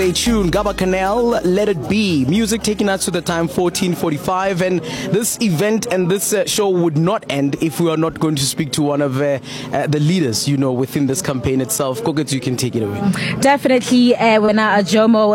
Thursday tune, Gaba Canal, Let It Be. Music taking us to the time 14:45, and this event and this show would not end if we are not going to speak to one of the leaders, within this campaign itself. Koketsu, you can take it away. Definitely, when Jomo